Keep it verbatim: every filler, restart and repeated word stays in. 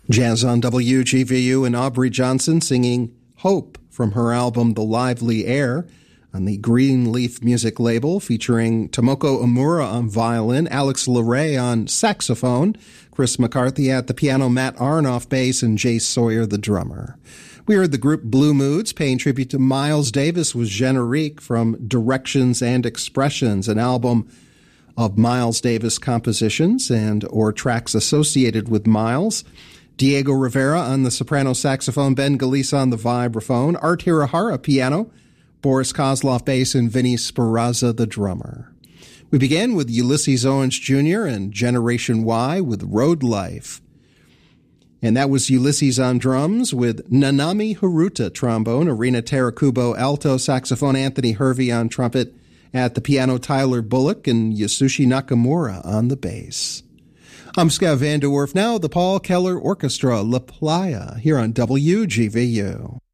Jazz on W G V U and Aubrey Johnson singing Hope from her album The Lively Air on the Greenleaf Music label, featuring Tomoko Omura on violin, Alex LeRae on saxophone, Chris McCarthy at the piano, Matt Aronoff bass, and Jay Sawyer the drummer. We heard the group Blue Moods paying tribute to Miles Davis with Générique from Directions and Expressions, an album of Miles Davis compositions and or tracks associated with Miles. Diego Rivera on the soprano saxophone, Ben Galisa on the vibraphone, Art Hirahara piano, Boris Kozlov bass, and Vinny Sperazza the drummer. We began with Ulysses Owens Junior and Generation Y with Road Life. And that was Ulysses on drums with Nanami Haruta trombone, Arena Terakubo alto saxophone, Anthony Hervey on trumpet, at the piano Tyler Bullock, and Yasushi Nakamura on the bass. I'm Scott Van Der Werf, now the Paul Keller Orchestra, La Playa, here on W G V U.